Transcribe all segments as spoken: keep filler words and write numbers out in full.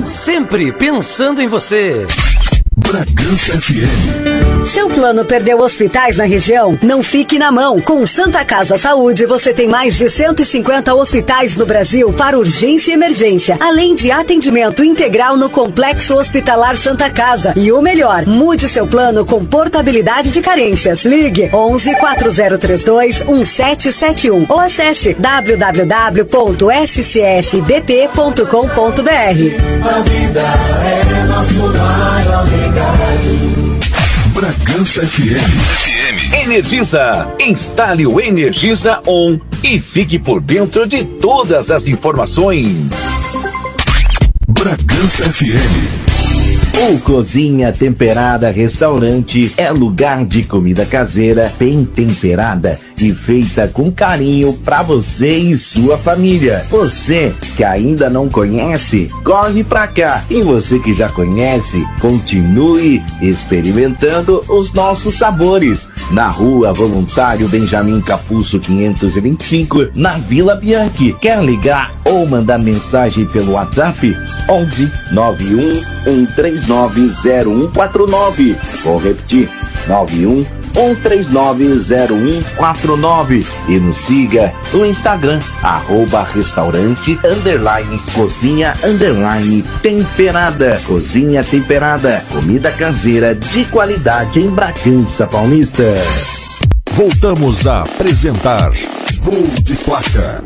Sempre pensando em você. Bragança F M. Seu plano perdeu hospitais na região? Não fique na mão. Com Santa Casa Saúde, você tem mais de cento e cinquenta hospitais no Brasil para urgência e emergência, além de atendimento integral no Complexo Hospitalar Santa Casa. E o melhor, mude seu plano com portabilidade de carências. Ligue onze, quatro zero três dois, um sete sete um ou acesse w w w ponto s c s b p ponto com ponto b r. A vida é nosso maior legado. Bragança F M. Energisa. Instale o Energisa On e fique por dentro de todas as informações. Bragança F M. O Cozinha Temperada Restaurante é lugar de comida caseira bem temperada e feita com carinho para você e sua família. Você que ainda não conhece, corre pra cá. E você que já conhece, continue experimentando os nossos sabores. Na Rua Voluntário Benjamin Capuço quinhentos e vinte e cinco, na Vila Bianchi. Quer ligar ou mandar mensagem pelo WhatsApp? onze, nove um, um três nove, zero um quatro nove. Vou repetir, nove um, um três nove, zero um quatro nove. E nos siga no Instagram, arroba restaurante, underline, cozinha, underline, temperada. Cozinha Temperada, comida caseira de qualidade em Bragança Paulista. Voltamos a apresentar Gol de Placa.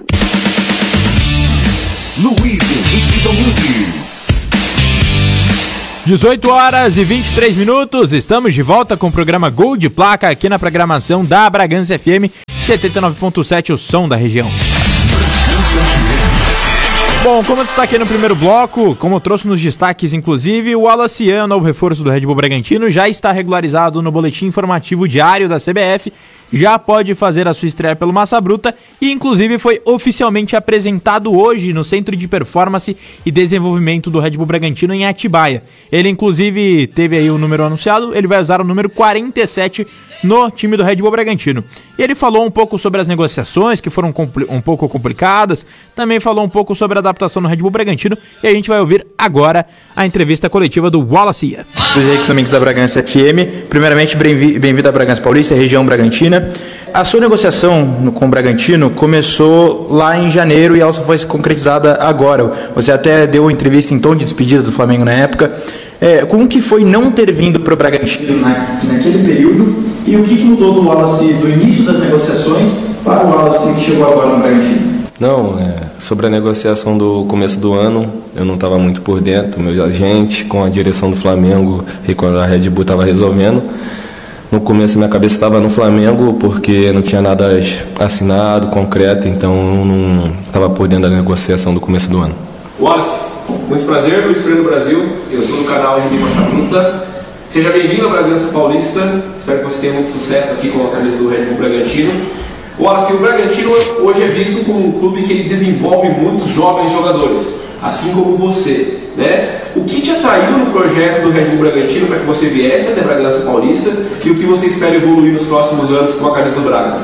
Luiz Henrique Domingues. dezoito horas e vinte e três minutos, estamos de volta com o programa Gol de Placa aqui na programação da Bragança F M setenta e nove ponto sete, o som da região. Bom, como eu destaquei no primeiro bloco, como eu trouxe nos destaques, inclusive, o Wallace Ian, novo reforço do Red Bull Bragantino, já está regularizado no boletim informativo diário da C B F, já pode fazer a sua estreia pelo Massa Bruta e, inclusive, foi oficialmente apresentado hoje no Centro de Performance e Desenvolvimento do Red Bull Bragantino em Atibaia. Ele, inclusive, teve aí o número anunciado, ele vai usar o número quarenta e sete no time do Red Bull Bragantino. E ele falou um pouco sobre as negociações, que foram compli- um pouco complicadas, também falou um pouco sobre a adaptação no Red Bull Bragantino, e a gente vai ouvir agora a entrevista coletiva do Wallace Ian. Os equipamentos da Bragança F M, primeiramente, bem-vindo à Bragança Paulista, região Bragantina. A sua negociação com o Bragantino começou lá em janeiro e ela só foi concretizada agora. Você até deu uma entrevista em tom de despedida do Flamengo na época. É, como que foi não ter vindo para o Bragantino na, naquele período e o que, que mudou do Wallace do início das negociações para o Wallace que chegou agora no Bragantino? Não, é, sobre a negociação do começo do ano, eu não estava muito por dentro, meus agentes com a direção do Flamengo e quando a Red Bull estava resolvendo. No começo minha cabeça estava no Flamengo porque não tinha nada assinado, concreto, então eu não estava por dentro da negociação do começo do ano. Wallace, muito prazer, Luiz Freire do Brasil, eu sou do canal R D Massa Bruta. Seja bem-vindo à Bragança Paulista, espero que você tenha muito sucesso aqui com a camisa do Red Bull Bragantino. Wallace, o Bragantino hoje é visto como um clube que ele desenvolve muitos jovens jogadores, assim como você, né? O que te atraiu no projeto do Red Bull Bragantino para que você viesse até Bragança Paulista e o que você espera evoluir nos próximos anos com a camisa do Braga?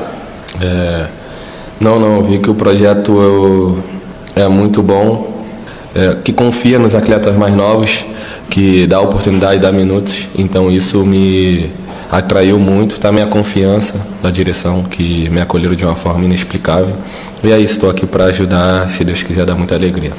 É, não, não, eu vi que o projeto eu, é muito bom, é, que confia nos atletas mais novos, que dá oportunidade, dá minutos, então isso me atraiu muito, tá, minha confiança da direção, que me acolheram de uma forma inexplicável. E é isso, estou aqui para ajudar, se Deus quiser, dar muita alegria.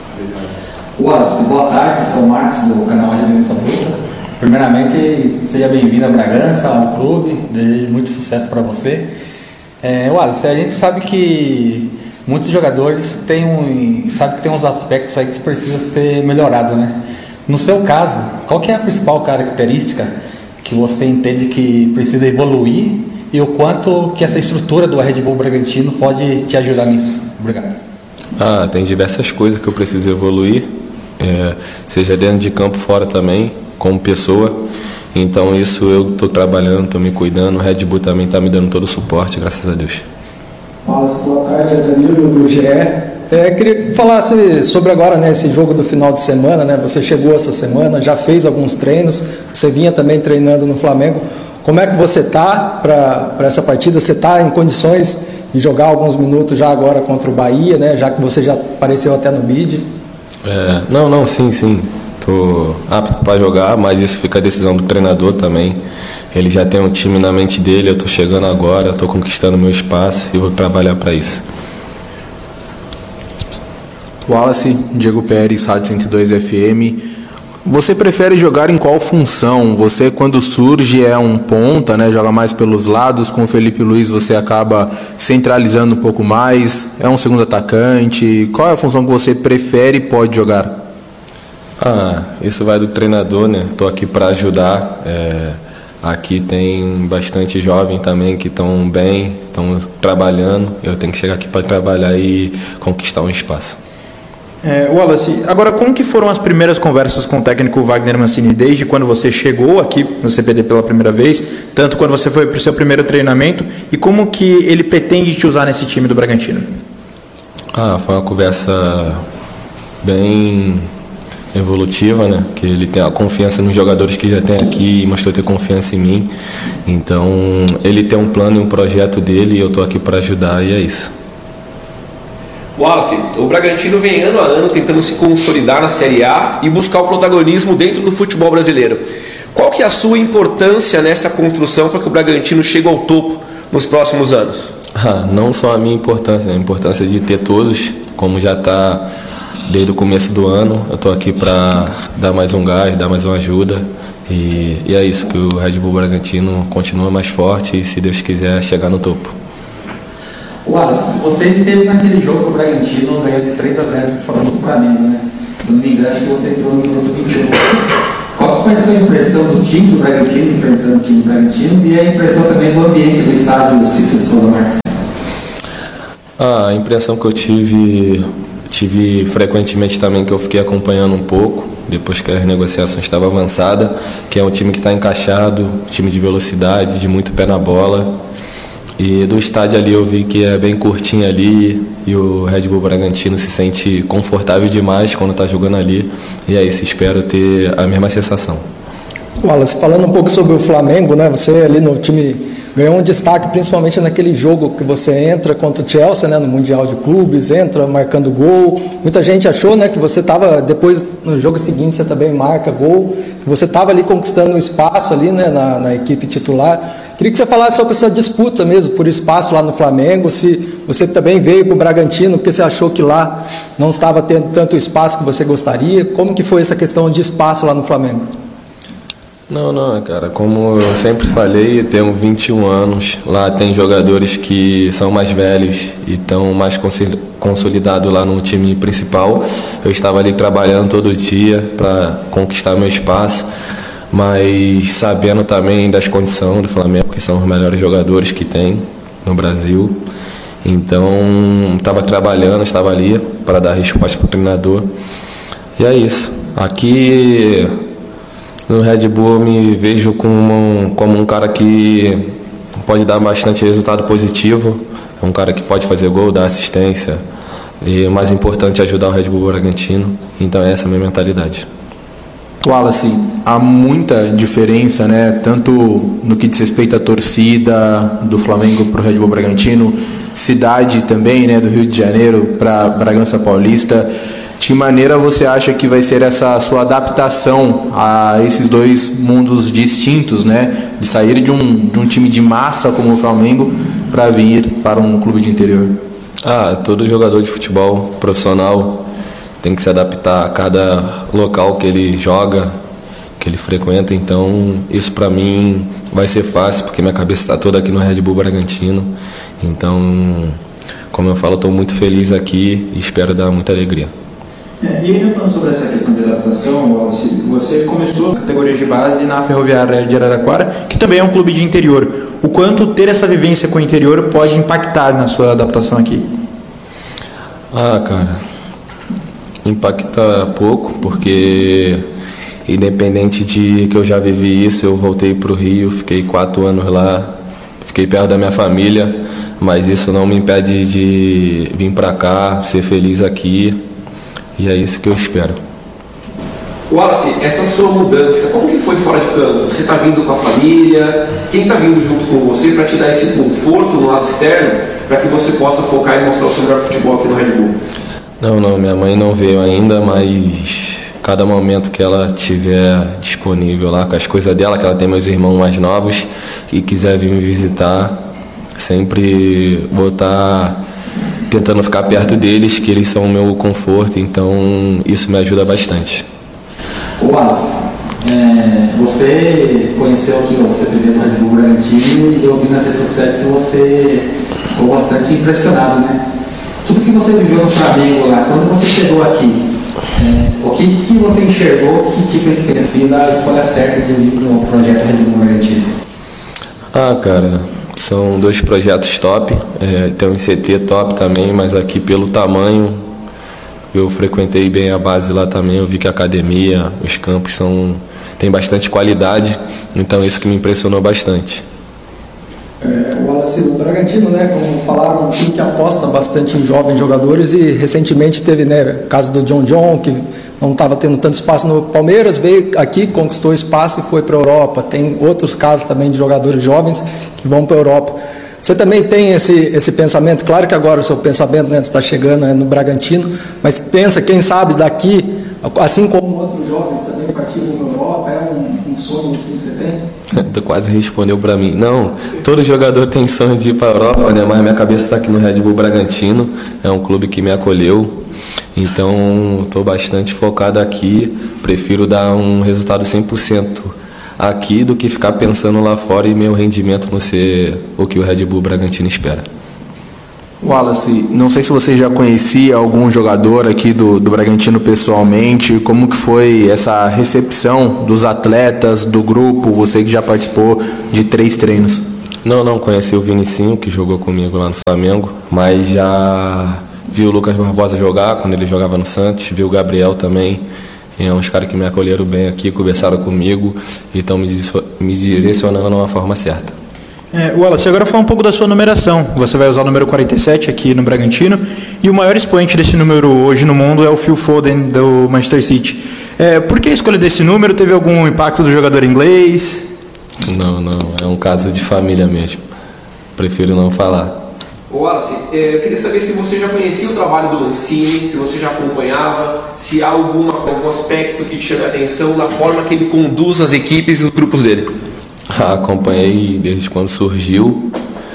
Wallace, boa tarde, sou o Marcos do canal R D Massa Bruta. Primeiramente, seja bem-vindo a Bragança, ao clube, desejo muito sucesso para você. É, Wallace, a gente sabe que muitos jogadores têm um, sabe que tem uns aspectos aí que precisa ser melhorado, né? No seu caso, qual que é a principal característica que você entende que precisa evoluir e o quanto que essa estrutura do Red Bull Bragantino pode te ajudar nisso? Obrigado. Ah, tem diversas coisas que eu preciso evoluir, é, seja dentro de campo, fora também, como pessoa. Então isso eu estou trabalhando, estou me cuidando, o Red Bull também está me dando todo o suporte, graças a Deus. Wallace, boa tarde, é Danilo do G E. É, queria que falasse sobre agora, né, esse jogo do final de semana, né? Você chegou essa semana, já fez alguns treinos, você vinha também treinando no Flamengo. Como é que você está para essa partida? Você está em condições de jogar alguns minutos já agora contra o Bahia, né? Já que você já apareceu até no bid? É, não, não, sim, sim. Tô apto para jogar, mas isso fica a decisão do treinador também. Ele já tem um time na mente dele, eu tô chegando agora, tô conquistando meu espaço e vou trabalhar para isso. Wallace, Diego Pérez, Rádio cento e dois F M. Você prefere jogar em qual função? Você, quando surge, é um ponta, né? Joga mais pelos lados. Com o Felipe Luiz você acaba centralizando um pouco mais. É um segundo atacante. Qual é a função que você prefere e pode jogar? Ah, isso vai do treinador, né? Tô aqui para ajudar. É, aqui tem bastante jovem também que estão bem, estão trabalhando. Eu tenho que chegar aqui para trabalhar e conquistar um espaço. É, Wallace, agora como que foram as primeiras conversas com o técnico Wagner Mancini, desde quando você chegou aqui no C P D pela primeira vez, tanto quando você foi para o seu primeiro treinamento, e como que ele pretende te usar nesse time do Bragantino? Ah, foi uma conversa bem evolutiva, né? Que ele tem a confiança nos jogadores que já tem aqui e mostrou ter confiança em mim. Então, ele tem um plano e um projeto dele e eu estou aqui para ajudar e é isso. Wallace, o Bragantino vem ano a ano tentando se consolidar na Série A e buscar o protagonismo dentro do futebol brasileiro. Qual que é a sua importância nessa construção para que o Bragantino chegue ao topo nos próximos anos? Ah, não só a minha importância, a importância de ter todos, como já está desde o começo do ano. Eu estou aqui para dar mais um gás, dar mais uma ajuda e, e é isso, que o Red Bull Bragantino continua mais forte e, se Deus quiser, chegar no topo. Wallace, você esteve naquele jogo que o Bragantino ganhou de três a zero falando do Flamengo, né? Se não me engano, acho que você entrou no minuto vinte e um. Qual foi a sua impressão do time do Bragantino, enfrentando o time do Bragantino, e a impressão também do ambiente do estádio Cícero Souza Marques? Ah, a impressão que eu tive, tive frequentemente também, que eu fiquei acompanhando um pouco, depois que as negociações estavam avançadas, que é um time que está encaixado, time de velocidade, de muito pé na bola. E do estádio ali eu vi que é bem curtinho ali e o Red Bull Bragantino se sente confortável demais quando está jogando ali. E é isso, espero ter a mesma sensação. Wallace, falando um pouco sobre o Flamengo, né? Você ali no time ganhou um destaque principalmente naquele jogo que você entra contra o Chelsea, né? No Mundial de Clubes, entra marcando gol. Muita gente achou, né, que você estava, depois no jogo seguinte você também marca gol, que você estava ali conquistando um espaço ali, né, na, na equipe titular. Queria que você falasse sobre essa disputa mesmo por espaço lá no Flamengo, se você também veio para o Bragantino, porque você achou que lá não estava tendo tanto espaço que você gostaria. Como que foi essa questão de espaço lá no Flamengo? Não, não, cara, como eu sempre falei, eu tenho vinte e um anos, lá tem jogadores que são mais velhos e estão mais consolidados lá no time principal. Eu estava ali trabalhando todo dia para conquistar meu espaço, mas sabendo também das condições do Flamengo, que são os melhores jogadores que tem no Brasil. Então, estava trabalhando, estava ali para dar resposta para o treinador. E é isso. Aqui no Red Bull eu me vejo como um, como um cara que pode dar bastante resultado positivo. É um cara que pode fazer gol, dar assistência. E o mais importante é ajudar o Red Bull Bragantino. Então, essa é a minha mentalidade. Wallace, há muita diferença, né? Tanto no que diz respeito à torcida do Flamengo para o Red Bull Bragantino, cidade também, né? Do Rio de Janeiro para Bragança Paulista. De que maneira você acha que vai ser essa sua adaptação a esses dois mundos distintos, né? De sair de um, de um time de massa como o Flamengo para vir para um clube de interior? Ah, todo jogador de futebol profissional tem que se adaptar a cada local que ele joga, que ele frequenta. Então, isso para mim vai ser fácil, porque minha cabeça está toda aqui no Red Bull Bragantino. Então, como eu falo, estou muito feliz aqui e espero dar muita alegria. É, e ainda falando sobre essa questão de adaptação, você começou a categoria de base na Ferroviária de Araraquara, que também é um clube de interior. O quanto ter essa vivência com o interior pode impactar na sua adaptação aqui? Ah, cara, impacta pouco, porque independente de que eu já vivi isso, eu voltei para o Rio, fiquei quatro anos lá, fiquei perto da minha família, mas isso não me impede de vir para cá, ser feliz aqui. E é isso que eu espero. Wallace, essa sua mudança, como que foi fora de campo? Você está vindo com a família? Quem está vindo junto com você para te dar esse conforto no lado externo, para que você possa focar e mostrar o seu melhor futebol aqui no Red Bull? Não, não, minha mãe não veio ainda, mas cada momento que ela tiver disponível lá com as coisas dela, que ela tem meus irmãos mais novos e quiser vir me visitar, sempre vou estar tentando ficar perto deles, que eles são o meu conforto, então isso me ajuda bastante. Ô Wallace, é, você conheceu aqui o C P B do Red Bull Bragantino e eu vi nas redes sociais que você ficou bastante impressionado, né? Tudo que você viveu no Flamengo lá, quando você chegou aqui, é, o que, que você enxergou, que tipo de experiência fez a escolha certa de vir para o projeto Red Bull Bragantino? Ah, cara, são dois projetos top, é, tem um C T top também, mas aqui pelo tamanho, eu frequentei bem a base lá também, eu vi que a academia, os campos são, tem bastante qualidade, então isso que me impressionou bastante. É, o Wallace, o Bragantino, né, como falaram, um time que aposta bastante em jovens jogadores e recentemente teve, né, o caso do John John, que não estava tendo tanto espaço no Palmeiras, veio aqui, conquistou espaço e foi para a Europa. Tem outros casos também de jogadores jovens que vão para a Europa. Você também tem esse, esse pensamento, claro que agora o seu pensamento, né, está chegando, né, no Bragantino, mas pensa, quem sabe daqui, assim como outros jovens também partiram para a Europa, é um, um sonho assim que você tem? Tu quase respondeu pra mim. Não, todo jogador tem sonho de ir pra Europa, né? Mas minha cabeça tá aqui no Red Bull Bragantino. É um clube que me acolheu. Então, tô bastante focado aqui. Prefiro dar um resultado cem por cento aqui do que ficar pensando lá fora e meu rendimento não ser o que o Red Bull Bragantino espera. Wallace, não sei se você já conhecia algum jogador aqui do, do Bragantino pessoalmente, como que foi essa recepção dos atletas, do grupo, você que já participou de três treinos? Não, não, conheci o Vinicinho, que jogou comigo lá no Flamengo, mas já vi o Lucas Barbosa jogar, quando ele jogava no Santos, vi o Gabriel também, é uns caras que me acolheram bem aqui, conversaram comigo e estão me, me direcionando de uma forma certa. É, Wallace, agora fala um pouco da sua numeração. Você vai usar o número quarenta e sete aqui no Bragantino e o maior expoente desse número hoje no mundo é o Phil Foden do Manchester City. É, por que a escolha desse número? Teve algum impacto do jogador inglês? Não, não, é um caso de família mesmo. Prefiro não falar. Ô Wallace, eu queria saber se você já conhecia o trabalho do Mancini, se você já acompanhava, se há alguma, algum aspecto que te chama a atenção na forma que ele conduz as equipes e os grupos dele. Acompanhei desde quando surgiu,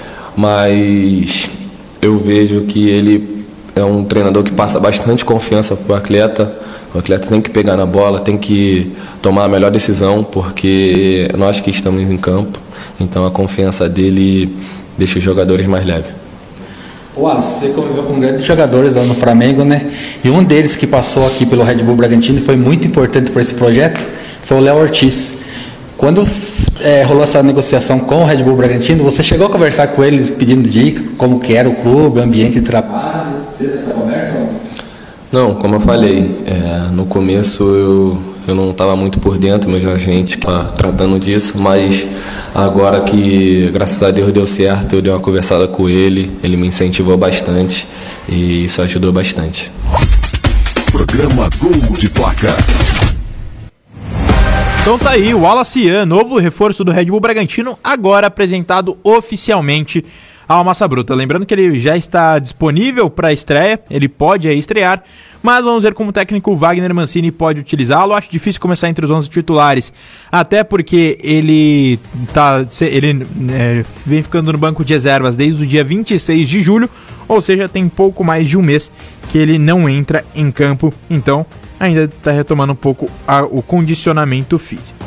mas eu vejo que ele é um treinador que passa bastante confiança para o atleta. O atleta tem que pegar na bola, tem que tomar a melhor decisão, porque nós que estamos em campo, então a confiança dele deixa os jogadores mais leves. Wallace, você conviveu com grandes jogadores lá no Flamengo, né? E um deles que passou aqui pelo Red Bull Bragantino e foi muito importante para esse projeto foi o Léo Ortiz. Quando é, rolou essa negociação com o Red Bull Bragantino, você chegou a conversar com eles pedindo dica, como que era o clube, o ambiente de trabalho? Teve essa conversa? Não, como eu falei, é, no começo eu, eu não estava muito por dentro, meus agentes estavam tratando disso, mas agora que, graças a Deus, deu certo, eu dei uma conversada com ele, ele me incentivou bastante e isso ajudou bastante. Programa Gol de Placa. Então tá aí, o Wallace Ian, novo reforço do Red Bull Bragantino, agora apresentado oficialmente ao Massa Bruta. Lembrando que ele já está disponível para a estreia, ele pode aí estrear, mas vamos ver como o técnico Wagner Mancini pode utilizá-lo. Acho difícil começar entre os onze titulares, até porque ele, tá, ele é, vem ficando no banco de reservas desde o dia vinte e seis de julho, ou seja, tem pouco mais de um mês que ele não entra em campo, então ainda está retomando um pouco a, o condicionamento físico.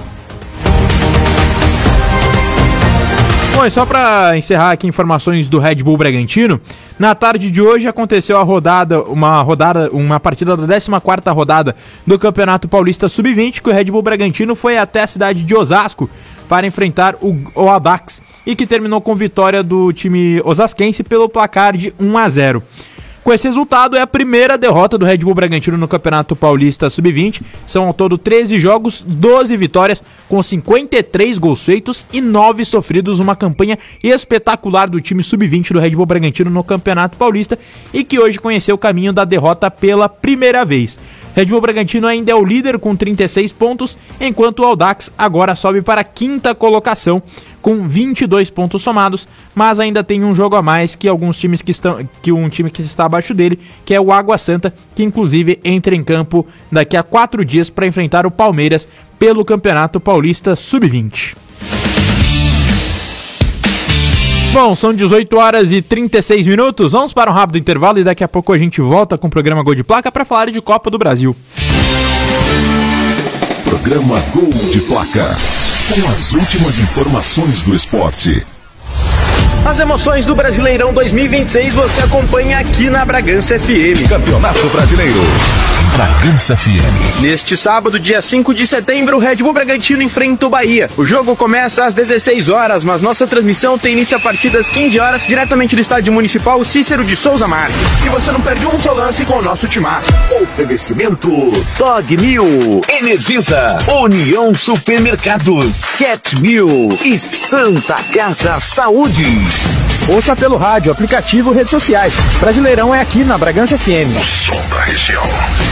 Bom, e só para encerrar aqui informações do Red Bull Bragantino, na tarde de hoje aconteceu a rodada, uma rodada, uma partida da décima quarta rodada do Campeonato Paulista sub vinte, que o Red Bull Bragantino foi até a cidade de Osasco para enfrentar o, o Audax e que terminou com vitória do time osasquense pelo placar de um a zero. Com esse resultado, é a primeira derrota do Red Bull Bragantino no Campeonato Paulista sub vinte. São ao todo treze jogos, doze vitórias, com cinquenta e três gols feitos e nove sofridos. Uma campanha espetacular do time sub vinte do Red Bull Bragantino no Campeonato Paulista e que hoje conheceu o caminho da derrota pela primeira vez. Red Bull Bragantino ainda é o líder com trinta e seis pontos, enquanto o Audax agora sobe para a quinta colocação com vinte e dois pontos somados, mas ainda tem um jogo a mais que alguns times que estão, que um time que está abaixo dele, que é o Água Santa, que inclusive entra em campo daqui a quatro dias para enfrentar o Palmeiras pelo Campeonato Paulista sub vinte. Bom, são dezoito horas e trinta e seis minutos, vamos para um rápido intervalo e daqui a pouco a gente volta com o programa Gol de Placa para falar de Copa do Brasil. Programa Gol de Placa, com as últimas informações do esporte. As emoções do Brasileirão dois mil e vinte e seis você acompanha aqui na Bragança F M. Campeonato Brasileiro, Bragança F M. Neste sábado, dia cinco de setembro, o Red Bull Bragantino enfrenta o Bahia. O jogo começa às dezesseis horas, mas nossa transmissão tem início a partir das quinze horas, diretamente do Estádio Municipal Cícero de Souza Marques. E você não perde um só lance com o nosso timaço. Oferecimento Dog Mil, Energisa, União Supermercados, Cat Mil e Santa Casa Saúde. Ouça pelo rádio, aplicativo, redes sociais. Brasileirão é aqui na Bragança F M. O som da região.